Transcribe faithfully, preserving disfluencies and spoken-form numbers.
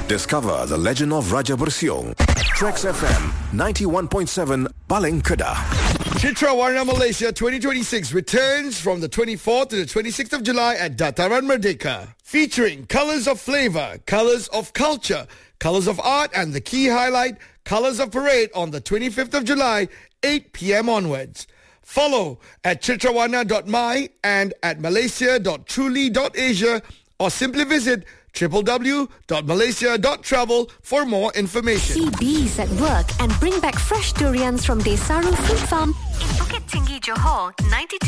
Discover the legend of Raja Bersiong. Trax F M ninety-one point seven Paling Kedah. Citra Warna Malaysia twenty twenty-six returns from the twenty-fourth to the twenty-sixth of July at Dataran Merdeka. Featuring Colours of Flavor, Colours of Culture, Colours of Art, and the key highlight, Colours of Parade on the twenty-fifth of July, eight p.m. onwards. Follow at chitrawarna dot my and at malaysia dot truly dot asia or simply visit w w w dot malaysia dot travel for more information. See bees at work and bring back fresh durians from Desaru Fruit Farm in Bukit Tinggi, Johor, ninety-two